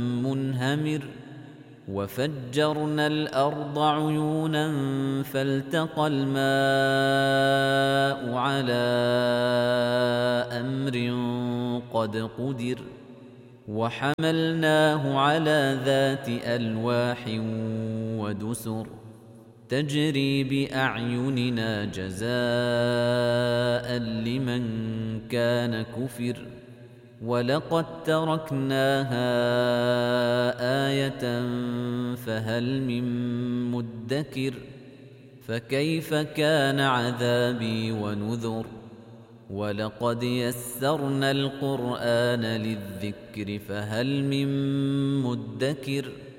منهمر وفجرنا الأرض عيونا فالتقى الماء على أمر قد قدر وحملناه على ذات ألواح ودسر تجري بأعيننا جزاء لمن كان كفر ولقد تركناها آية فهل من مدكر فكيف كان عذابي ونذر ولقد يسرنا القرآن للذكر فهل من مدكر